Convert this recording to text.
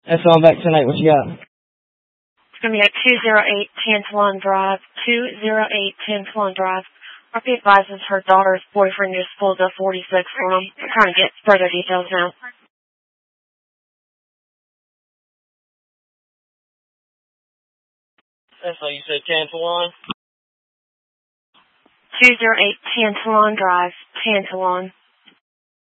That's all back tonight. What you got? It's going to be at 208 Tantalon Drive. 208 Tantalon Drive. RP advises her daughter's boyfriend just pulled a 46 on him. We're trying to get further details now. That's all you said, Tantalon? 208 Tantalon Drive. Tantalon.